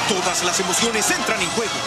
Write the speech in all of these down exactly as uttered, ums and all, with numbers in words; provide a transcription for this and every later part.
Todas las emociones entran en juego.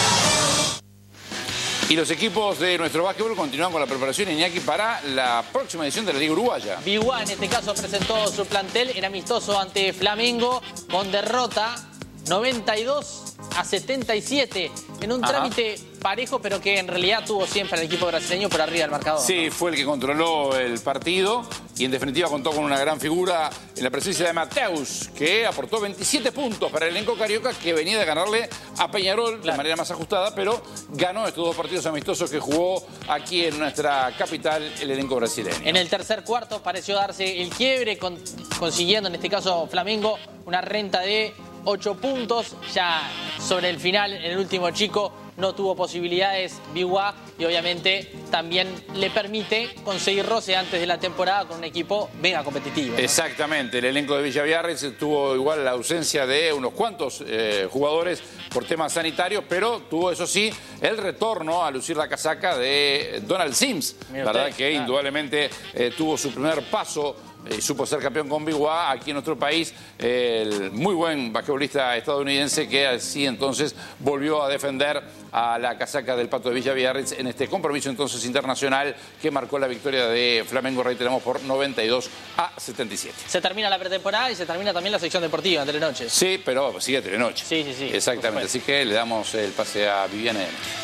Y los equipos de nuestro básquetbol continúan con la preparación, Iñaki, para la próxima edición de la Liga Uruguaya. Biguá en este caso presentó su plantel en amistoso ante Flamengo con derrota noventa y dos a setenta y siete en un Ajá. trámite parejo, pero que en realidad tuvo siempre al equipo brasileño por arriba del marcador. Sí, ¿no? Fue el que controló el partido y en definitiva contó con una gran figura en la presencia de Mateus, que aportó veintisiete puntos para el elenco carioca, que venía de ganarle a Peñarol claro. de manera más ajustada, pero ganó estos dos partidos amistosos que jugó aquí en nuestra capital el elenco brasileño. En el tercer cuarto pareció darse el quiebre, con, consiguiendo en este caso Flamengo una renta de ocho puntos. Ya sobre el final, en el último chico, no tuvo posibilidades Biguá y obviamente también le permite conseguir roce antes de la temporada con un equipo mega competitivo, ¿no? Exactamente, el elenco de Villa Biarritz tuvo igual la ausencia de unos cuantos eh, jugadores por temas sanitarios, pero tuvo eso sí el retorno a lucir la casaca de Donald Sims, Mira verdad usted, que claro. indudablemente eh, tuvo su primer paso. Eh, supo ser campeón con Biguá aquí en nuestro país, eh, el muy buen basquetbolista estadounidense que así entonces volvió a defender a la casaca del Pato de Villa Biarritz en este compromiso entonces internacional que marcó la victoria de Flamengo, reiteramos, por noventa y dos a setenta y siete. Se termina la pretemporada y se termina también la sección deportiva en Telenoche. Sí, pero sigue Telenoche. Sí, sí, sí. Exactamente, así que le damos el pase a Viviana.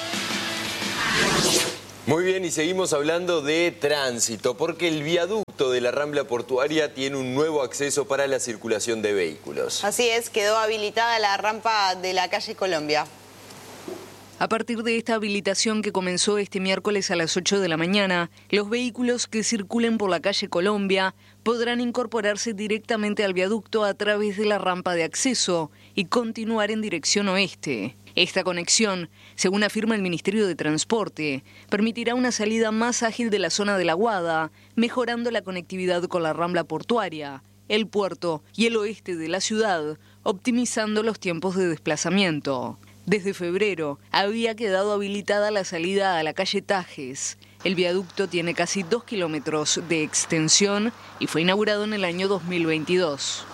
Muy bien, y seguimos hablando de tránsito, porque el viaducto de la Rambla Portuaria tiene un nuevo acceso para la circulación de vehículos. Así es, quedó habilitada la rampa de la calle Colombia. A partir de esta habilitación que comenzó este miércoles a las ocho de la mañana, los vehículos que circulen por la calle Colombia podrán incorporarse directamente al viaducto a través de la rampa de acceso y continuar en dirección oeste. Esta conexión, según afirma el Ministerio de Transporte, permitirá una salida más ágil de la zona de La Aguada, mejorando la conectividad con la Rambla Portuaria, el puerto y el oeste de la ciudad, optimizando los tiempos de desplazamiento. Desde febrero había quedado habilitada la salida a la calle Tajes. El viaducto tiene casi dos kilómetros de extensión y fue inaugurado en el año dos mil veintidós.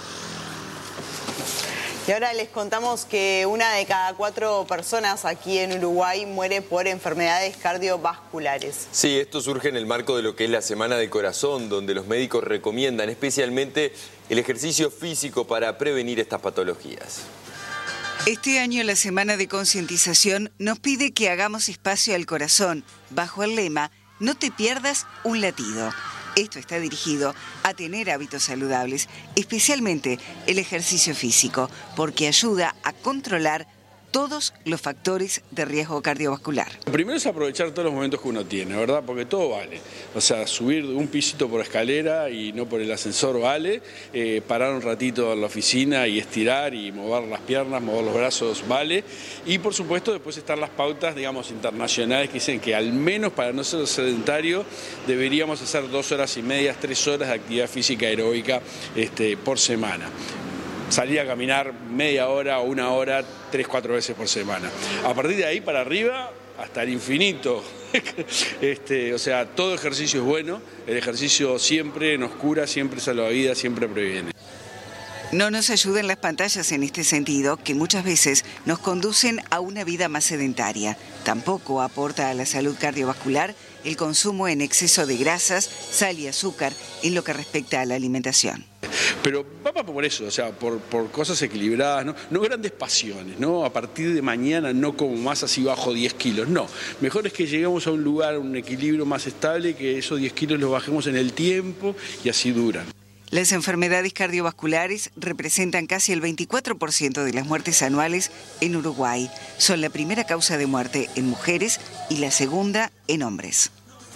Y ahora les contamos que una de cada cuatro personas aquí en Uruguay muere por enfermedades cardiovasculares. Sí, esto surge en el marco de lo que es la Semana del Corazón, donde los médicos recomiendan especialmente el ejercicio físico para prevenir estas patologías. Este año la Semana de Concientización nos pide que hagamos espacio al corazón, bajo el lema "No te pierdas un latido". Esto está dirigido a tener hábitos saludables, especialmente el ejercicio físico, porque ayuda a controlar todos los factores de riesgo cardiovascular. Lo primero es aprovechar todos los momentos que uno tiene, ¿verdad? Porque todo vale. O sea, subir un pisito por escalera y no por el ascensor vale, eh, parar un ratito en la oficina y estirar y mover las piernas, mover los brazos vale. Y por supuesto después están las pautas, digamos, internacionales que dicen que al menos para no ser sedentario deberíamos hacer dos horas y media, tres horas de actividad física aeróbica este, por semana. Salir a caminar media hora o una hora, tres, cuatro veces por semana. A partir de ahí para arriba, hasta el infinito. este, o sea, todo ejercicio es bueno, el ejercicio siempre nos cura, siempre salva vidas, siempre previene. No nos ayudan las pantallas en este sentido, que muchas veces nos conducen a una vida más sedentaria. Tampoco aporta a la salud cardiovascular el consumo en exceso de grasas, sal y azúcar en lo que respecta a la alimentación. Pero va por eso, o sea, por, por cosas equilibradas, ¿no? No grandes pasiones, ¿no? A partir de mañana no como más así bajo diez kilos, no. Mejor es que lleguemos a un lugar, un equilibrio más estable, que esos diez kilos los bajemos en el tiempo y así duran. Las enfermedades cardiovasculares representan casi el veinticuatro por ciento de las muertes anuales en Uruguay. Son la primera causa de muerte en mujeres y la segunda en hombres.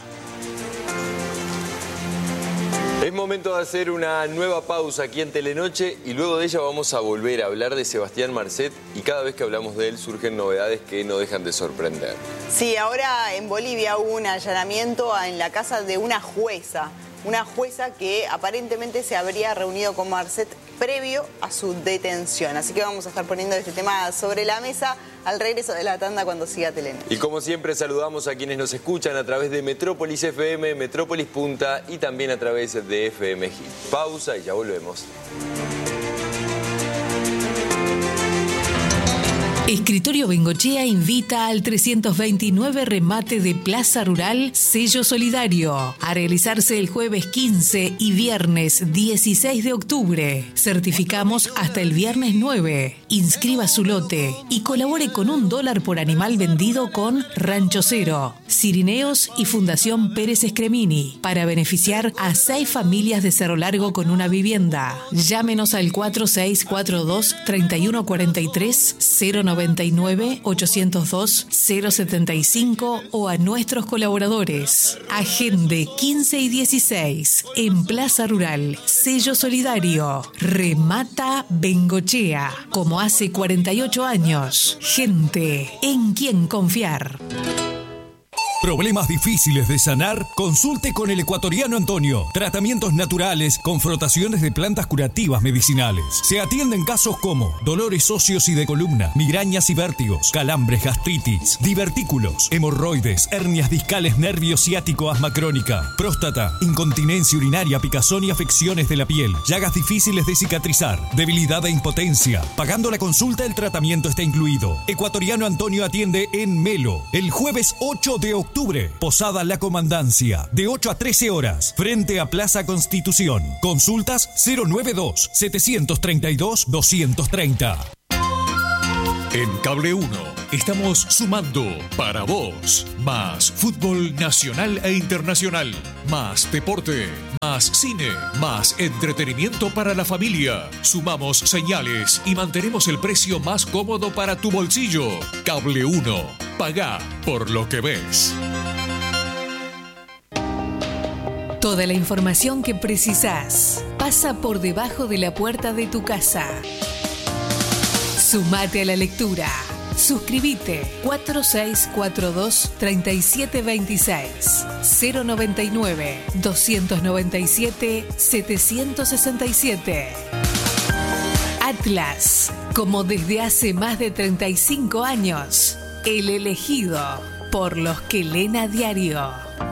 Es momento de hacer una nueva pausa aquí en Telenoche y luego de ella vamos a volver a hablar de Sebastián Marcet y cada vez que hablamos de él surgen novedades que no dejan de sorprender. Sí, ahora en Bolivia hubo un allanamiento en la casa de una jueza. Una jueza que aparentemente se habría reunido con Marcet previo a su detención. Así que vamos a estar poniendo este tema sobre la mesa al regreso de la tanda cuando siga Telenoche. Y como siempre saludamos a quienes nos escuchan a través de Metrópolis F M, Metrópolis Punta y también a través de F M Hit. Pausa y ya volvemos. Escritorio Bengochea invita al trescientos veintinueve remate de Plaza Rural Sello Solidario a realizarse el jueves quince y viernes dieciséis de octubre. Certificamos hasta el viernes nueve. Inscriba su lote y colabore con un dólar por animal vendido con Rancho Cero, Cirineos y Fundación Pérez Escremini para beneficiar a seis familias de Cerro Largo con una vivienda. Llámenos al cuatro seis cuatro dos, tres uno cuatro tres, cero nueve nueve, ochocientos dos, cero setenta y cinco o a nuestros colaboradores. Agende quince y dieciséis en Plaza Rural, Sello Solidario. Remata Bengochea, como hace cuarenta y ocho años. Gente en quien confiar. ¿Problemas difíciles de sanar? Consulte con el ecuatoriano Antonio. Tratamientos naturales con frotaciones de plantas curativas medicinales. Se atienden casos como dolores óseos y de columna, migrañas y vértigos, calambres, gastritis, divertículos, hemorroides, hernias discales, nervio ciático, asma crónica, próstata, incontinencia urinaria, picazón y afecciones de la piel, llagas difíciles de cicatrizar, debilidad e impotencia. Pagando la consulta, el tratamiento está incluido. Ecuatoriano Antonio atiende en Melo el jueves ocho de octubre. Octubre, Posada La Comandancia, de ocho a trece horas, frente a Plaza Constitución. Consultas cero nueve dos, setecientos treinta y dos, doscientos treinta. En Cable uno estamos sumando para vos más fútbol nacional e internacional, más deporte, más cine, más entretenimiento para la familia. Sumamos señales y mantenemos el precio más cómodo para tu bolsillo. Cable uno, pagá por lo que ves. Toda la información que precisás pasa por debajo de la puerta de tu casa. Sumate a la lectura. Suscríbete cuatro seis cuatro dos, tres siete dos seis, cero nueve nueve, dos nueve siete, siete seis siete. Atlas, como desde hace más de treinta y cinco años, el elegido por los que leen a diario.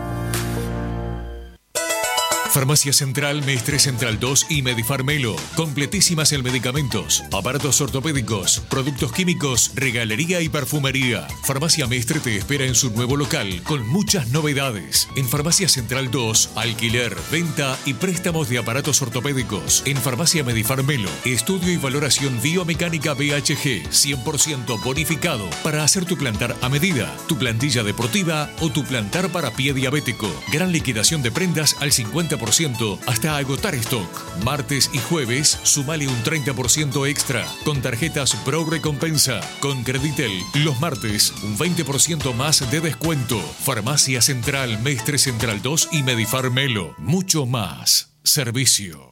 Farmacia Central, Mestre Central dos y Medifarmelo. Completísimas en medicamentos, aparatos ortopédicos, productos químicos, regalería y perfumería. Farmacia Mestre te espera en su nuevo local con muchas novedades. En Farmacia Central dos, alquiler, venta y préstamos de aparatos ortopédicos. En Farmacia Medifarmelo, estudio y valoración biomecánica B H G cien por ciento bonificado para hacer tu plantar a medida, tu plantilla deportiva o tu plantar para pie diabético. Gran liquidación de prendas al cincuenta por ciento hasta agotar stock. Martes y jueves, sumale un treinta por ciento extra con tarjetas Pro Recompensa. Con Creditel, los martes, un veinte por ciento más de descuento. Farmacia Central, Mestre Central dos y Medifarmelo. Mucho más servicio.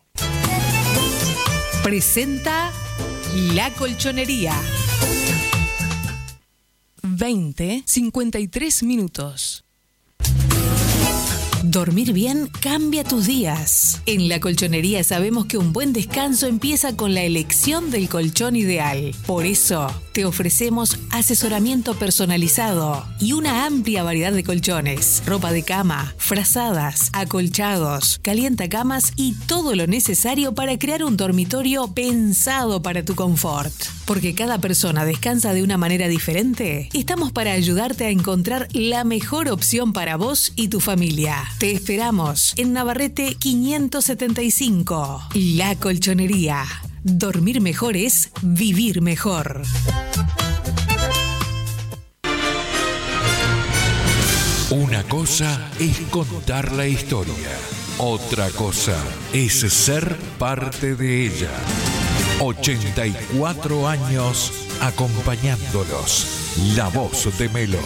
Presenta La Colchonería. veinte, cincuenta y tres minutos. Dormir bien cambia tus días. En La Colchonería sabemos que un buen descanso empieza con la elección del colchón ideal. Por eso, te ofrecemos asesoramiento personalizado y una amplia variedad de colchones, ropa de cama, frazadas, acolchados, calientacamas y todo lo necesario para crear un dormitorio pensado para tu confort. Porque cada persona descansa de una manera diferente, estamos para ayudarte a encontrar la mejor opción para vos y tu familia. Te esperamos en Navarrete quinientos setenta y cinco. La Colchonería. Dormir mejor es vivir mejor. Una cosa es contar la historia. Otra cosa es ser parte de ella. ochenta y cuatro años acompañándolos. La voz de Melo.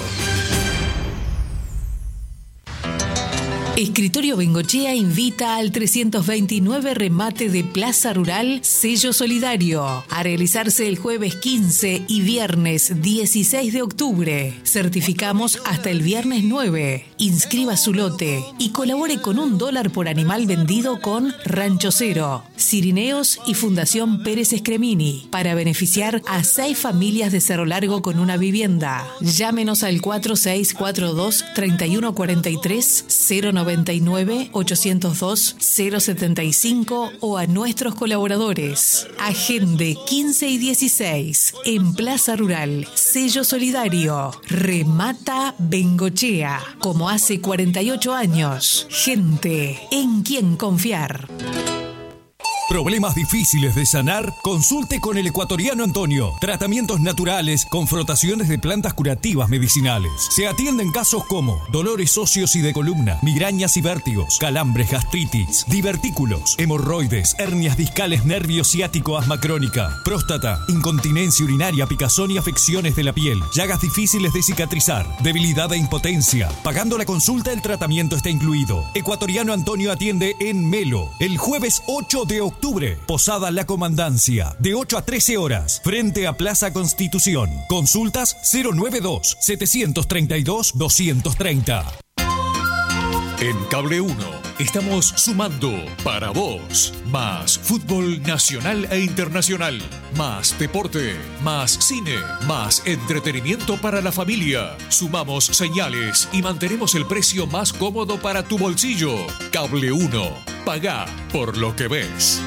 Escritorio Bengochea invita al trescientos veintinueve remate de Plaza Rural Sello Solidario a realizarse el jueves quince y viernes dieciséis de octubre. Certificamos hasta el viernes nueve. Inscriba su lote y colabore con un dólar por animal vendido con Rancho Cero, Cirineos y Fundación Pérez Escremini para beneficiar a seis familias de Cerro Largo con una vivienda. Llámenos al cuatro seis cuatro dos, tres uno cuatro tres, cero nueve noventa y nueve, ochocientos dos, cero setenta y cinco o a nuestros colaboradores. Agende quince y dieciséis en Plaza Rural. Sello solidario. Remata Bengochea. Como hace cuarenta y ocho años. Gente en quien confiar. ¿Problemas difíciles de sanar? Consulte con el ecuatoriano Antonio. Tratamientos naturales con frotaciones de plantas curativas medicinales. Se atienden casos como dolores óseos y de columna, migrañas y vértigos, calambres, gastritis, divertículos, hemorroides, hernias discales, nervio ciático, asma crónica, próstata, incontinencia urinaria, picazón y afecciones de la piel, llagas difíciles de cicatrizar, debilidad e impotencia. Pagando la consulta, el tratamiento está incluido. Ecuatoriano Antonio atiende en Melo el jueves ocho de octubre. Posada La Comandancia, de ocho a trece horas, frente a Plaza Constitución. Consultas cero noventa y dos, setecientos treinta y dos, doscientos treinta. En Cable uno estamos sumando para vos más fútbol nacional e internacional, más deporte, más cine, más entretenimiento para la familia. Sumamos señales y mantenemos el precio más cómodo para tu bolsillo. Cable uno. Pagá por lo que ves.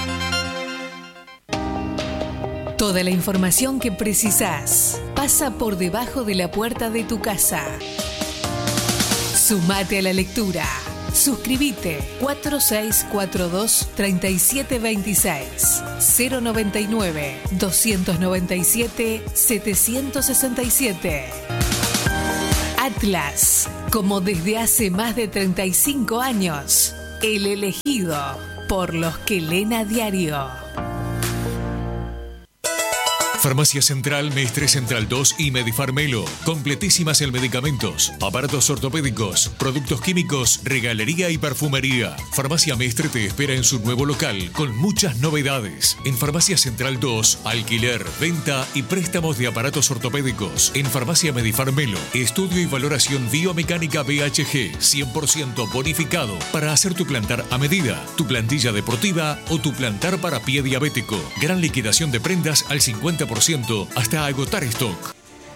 Toda la información que precisás pasa por debajo de la puerta de tu casa. Sumate a la lectura. Suscríbete cuatro seis cuatro dos, tres siete dos seis, cero noventa y nueve, doscientos noventa y siete, setecientos sesenta y siete. Atlas, como desde hace más de treinta y cinco años, el elegido por los que leen a diario. Farmacia Central, Mestre Central dos y Medifarmelo. Completísimas en medicamentos, aparatos ortopédicos, productos químicos, regalería y perfumería. Farmacia Mestre te espera en su nuevo local con muchas novedades. En Farmacia Central dos, alquiler, venta y préstamos de aparatos ortopédicos. En Farmacia Medifarmelo, estudio y valoración biomecánica B H G, cien por ciento bonificado para hacer tu plantar a medida, tu plantilla deportiva o tu plantar para pie diabético. Gran liquidación de prendas al cincuenta por ciento hasta agotar stock.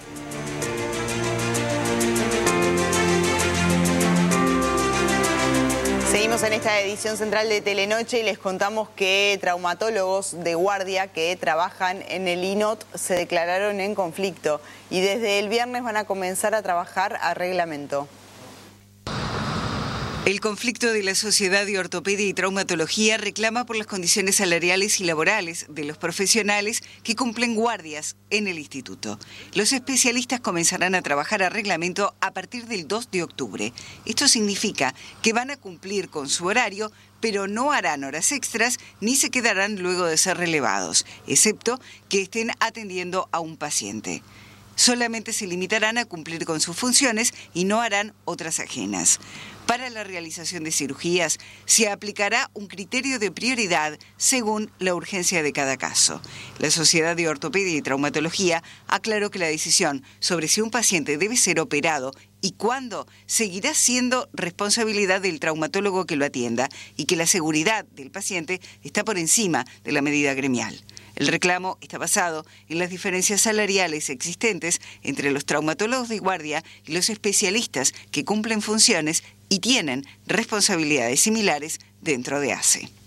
Seguimos en esta edición central de Telenoche y les contamos que traumatólogos de guardia que trabajan en el I N O T se declararon en conflicto y desde el viernes van a comenzar a trabajar a reglamento. El conflicto de la Sociedad de Ortopedia y Traumatología reclama por las condiciones salariales y laborales de los profesionales que cumplen guardias en el instituto. Los especialistas comenzarán a trabajar a reglamento a partir del dos de octubre. Esto significa que van a cumplir con su horario, pero no harán horas extras ni se quedarán luego de ser relevados, excepto que estén atendiendo a un paciente. Solamente se limitarán a cumplir con sus funciones y no harán otras ajenas. Para la realización de cirugías se aplicará un criterio de prioridad según la urgencia de cada caso. La Sociedad de Ortopedia y Traumatología aclaró que la decisión sobre si un paciente debe ser operado y cuándo seguirá siendo responsabilidad del traumatólogo que lo atienda y que la seguridad del paciente está por encima de la medida gremial. El reclamo está basado en las diferencias salariales existentes entre los traumatólogos de guardia y los especialistas que cumplen funciones y tienen responsabilidades similares dentro de A C E.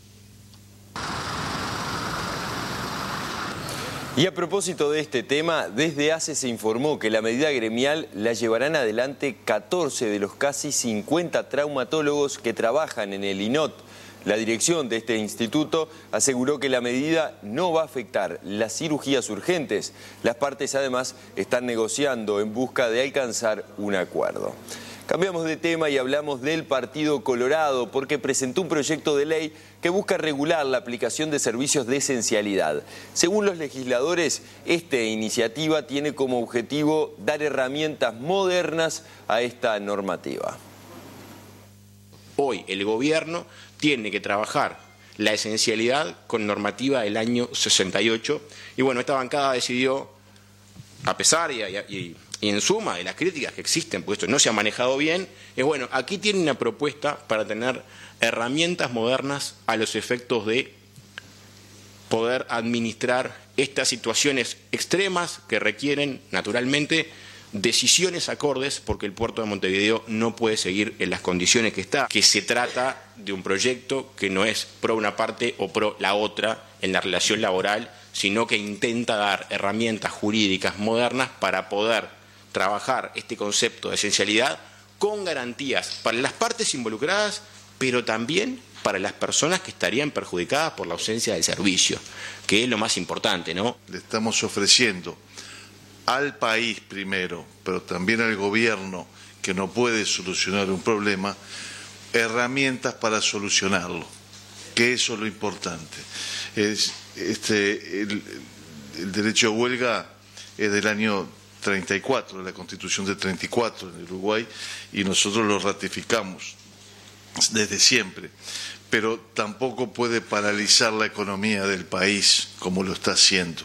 Y a propósito de este tema, desde A C E se informó que la medida gremial la llevarán adelante catorce de los casi cincuenta traumatólogos que trabajan en el I N O T. La dirección de este instituto aseguró que la medida no va a afectar las cirugías urgentes. Las partes además están negociando en busca de alcanzar un acuerdo. Cambiamos de tema y hablamos del Partido Colorado porque presentó un proyecto de ley que busca regular la aplicación de servicios de esencialidad. Según los legisladores, esta iniciativa tiene como objetivo dar herramientas modernas a esta normativa. Hoy el gobierno tiene que trabajar la esencialidad con normativa del año sesenta y ocho y bueno, esta bancada decidió, a pesar y, y, y en suma de las críticas que existen, porque esto no se ha manejado bien, es bueno, aquí tiene una propuesta para tener herramientas modernas a los efectos de poder administrar estas situaciones extremas que requieren naturalmente decisiones acordes porque el puerto de Montevideo no puede seguir en las condiciones que está, que se trata de un proyecto que no es pro una parte o pro la otra en la relación laboral, sino que intenta dar herramientas jurídicas modernas para poder trabajar este concepto de esencialidad con garantías para las partes involucradas, pero también para las personas que estarían perjudicadas por la ausencia del servicio, que es lo más importante, ¿no? Le estamos ofreciendo al país primero, pero también al gobierno que no puede solucionar un problema, herramientas para solucionarlo, que eso es lo importante. Es, este, el, el derecho a huelga es del año treinta y cuatro, la Constitución de treinta y cuatro en Uruguay, y nosotros lo ratificamos desde siempre, pero tampoco puede paralizar la economía del país como lo está haciendo.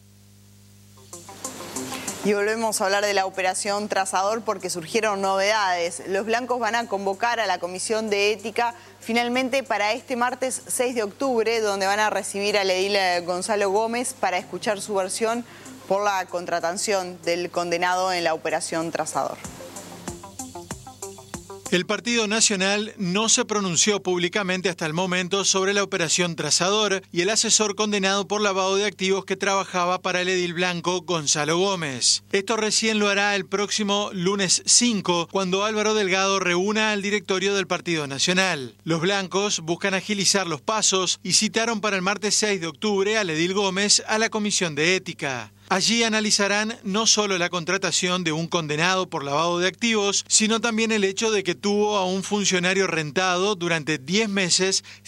Y volvemos a hablar de la operación Trazador porque surgieron novedades. Los blancos van a convocar a la Comisión de Ética finalmente para este martes seis de octubre, donde van a recibir al edil Gonzalo Gómez para escuchar su versión por la contratación del condenado en la operación Trazador. El Partido Nacional no se pronunció públicamente hasta el momento sobre la operación Trazador y el asesor condenado por lavado de activos que trabajaba para el edil blanco Gonzalo Gómez. Esto recién lo hará el próximo lunes cinco, cuando Álvaro Delgado reúna al directorio del Partido Nacional. Los blancos buscan agilizar los pasos y citaron para el martes seis de octubre al edil Gómez a la Comisión de Ética. Allí analizarán no solo la contratación de un condenado por lavado de activos, sino también el hecho de que tuvo a un funcionario rentado durante diez meses